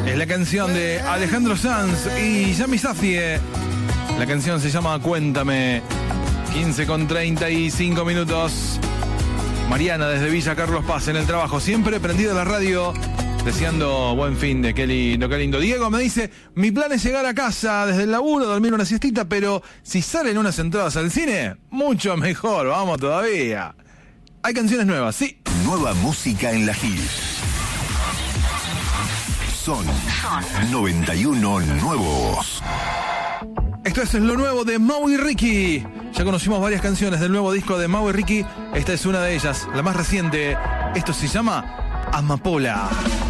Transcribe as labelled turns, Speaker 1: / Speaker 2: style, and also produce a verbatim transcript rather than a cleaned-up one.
Speaker 1: Es la canción de Alejandro Sanz y Yami Safie. La canción se llama Cuéntame. quince con treinta y cinco minutos. Mariana desde Villa Carlos Paz en el trabajo. Siempre prendida la radio. Deseando buen fin de qué lindo, qué lindo. Diego me dice, mi plan es llegar a casa desde el laburo, dormir una siestita, pero si salen unas entradas al cine, mucho mejor, vamos todavía. Hay canciones nuevas, sí.
Speaker 2: Nueva música en la Hit. Son noventa y uno nuevos.
Speaker 1: Esto es lo nuevo de Mau y Ricky. Ya conocimos varias canciones del nuevo disco de Mau y Ricky. Esta es una de ellas, la más reciente. Esto se llama Amapola.